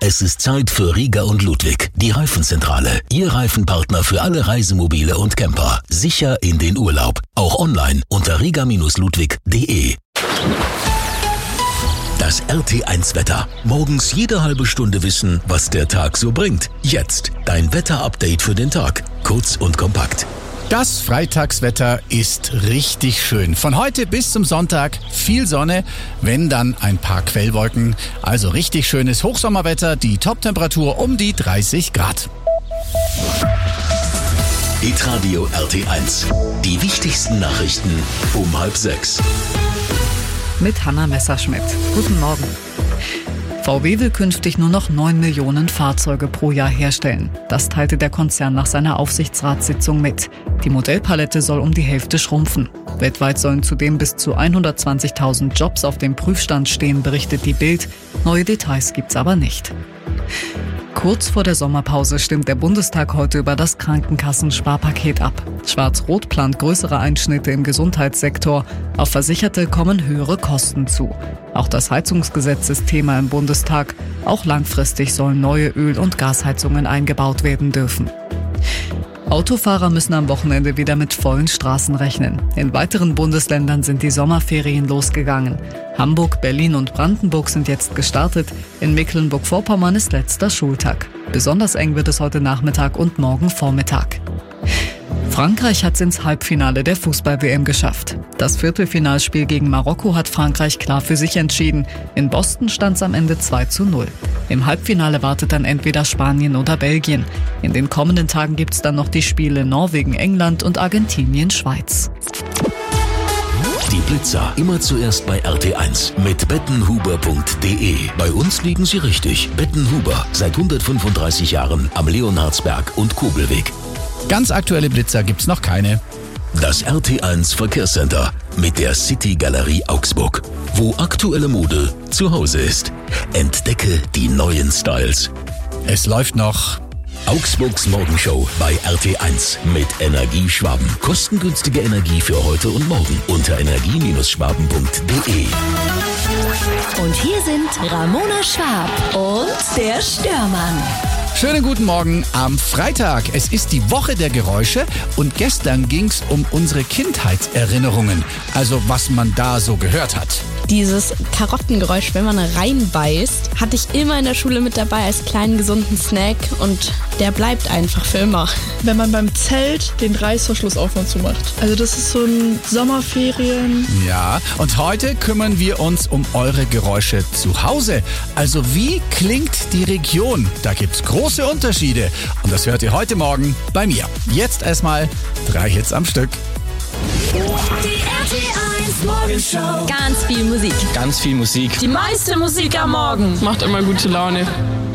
Es ist Zeit für Rieger und Ludwig, die Reifenzentrale. Ihr Reifenpartner für alle Reisemobile und Camper. Sicher in den Urlaub. Auch online unter rieger-ludwig.de. Das RT1-Wetter. Morgens jede halbe Stunde wissen, was der Tag so bringt. Jetzt dein Wetterupdate für den Tag. Kurz und kompakt. Das Freitagswetter ist richtig schön. Von heute bis zum Sonntag viel Sonne, wenn dann ein paar Quellwolken. Also richtig schönes Hochsommerwetter, die Toptemperatur um die 30 Grad. Hitradio RT1. Die wichtigsten Nachrichten um 5:30. Mit Hanna Messerschmidt. Guten Morgen. VW will künftig nur noch 9 Millionen Fahrzeuge pro Jahr herstellen. Das teilte der Konzern nach seiner Aufsichtsratssitzung mit. Die Modellpalette soll um die Hälfte schrumpfen. Weltweit sollen zudem bis zu 120.000 Jobs auf dem Prüfstand stehen, berichtet die Bild. Neue Details gibt's aber nicht. Kurz vor der Sommerpause stimmt der Bundestag heute über das Krankenkassensparpaket ab. Schwarz-Rot plant größere Einschnitte im Gesundheitssektor. Auf Versicherte kommen höhere Kosten zu. Auch das Heizungsgesetz ist Thema im Bundestag. Auch langfristig sollen neue Öl- und Gasheizungen eingebaut werden dürfen. Autofahrer müssen am Wochenende wieder mit vollen Straßen rechnen. In weiteren Bundesländern sind die Sommerferien losgegangen. Hamburg, Berlin und Brandenburg sind jetzt gestartet. In Mecklenburg-Vorpommern ist letzter Schultag. Besonders eng wird es heute Nachmittag und morgen Vormittag. Frankreich hat es ins Halbfinale der Fußball-WM geschafft. Das Viertelfinalspiel gegen Marokko hat Frankreich klar für sich entschieden. In Boston stand es am Ende 2:0. Im Halbfinale wartet dann entweder Spanien oder Belgien. In den kommenden Tagen gibt es dann noch die Spiele Norwegen, England und Argentinien, Schweiz. Die Blitzer immer zuerst bei RT1 mit bettenhuber.de. Bei uns liegen sie richtig. Bettenhuber, seit 135 Jahren am Leonhardsberg und Kobelweg. Ganz aktuelle Blitzer gibt's noch keine. Das RT1 Verkehrscenter mit der City Galerie Augsburg, wo aktuelle Mode zu Hause ist. Entdecke die neuen Styles. Es läuft noch. Augsburgs Morgenshow bei RT1 mit Energieschwaben. Kostengünstige Energie für heute und morgen unter energie-schwaben.de. Und hier sind Ramona Schwab und der Störmann. Schönen guten Morgen am Freitag. Es ist die Woche der Geräusche und gestern ging's um unsere Kindheitserinnerungen. Also was man da so gehört hat. Dieses Karottengeräusch, wenn man reinbeißt, hatte ich immer in der Schule mit dabei als kleinen gesunden Snack und der bleibt einfach für immer. Wenn man beim Zelt den Reißverschluss auf und zu macht. Also das ist so ein Sommerferien. Ja, und heute kümmern wir uns um eure Geräusche zu Hause. Also wie klingt die Region? Da gibt's große Unterschiede und das hört ihr heute Morgen bei mir. Jetzt erstmal 3 Hits am Stück. Die RT1 Morgenshow. Ganz viel Musik. Ganz viel Musik. Die meiste Musik am Morgen. Macht immer gute Laune.